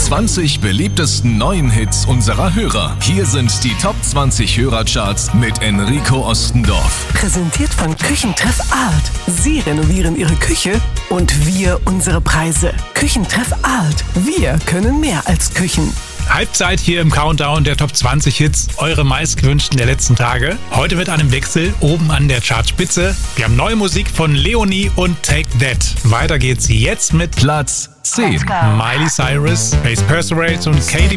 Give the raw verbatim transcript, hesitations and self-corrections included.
zwanzig beliebtesten neuen Hits unserer Hörer. Hier sind die Top zwanzig Hörercharts mit Enrico Ostendorf. Präsentiert von Küchentreff Art. Sie renovieren Ihre Küche und wir unsere Preise. Küchentreff Art. Wir können mehr als Küchen. Halbzeit hier im Countdown der Top zwanzig Hits, eure meistgewünschten der letzten Tage. Heute mit einem Wechsel oben an der Chartspitze. Wir haben neue Musik von Leonie und Take That. Weiter geht's jetzt mit Platz zehn. Miley Cyrus, Pace Perseverance und Katy